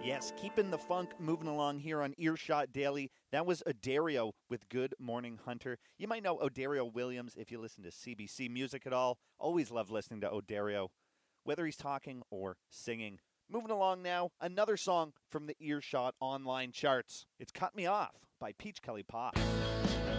Yes, keeping the funk moving along here on Earshot Daily. That was Odario with Good Morning Hunter. You might know Odario Williams if you listen to CBC Music at all. Always love listening to Odario, whether he's talking or singing. Moving along now, another song from the Earshot online charts. It's Cut Me Off by Peach Kelly Pop.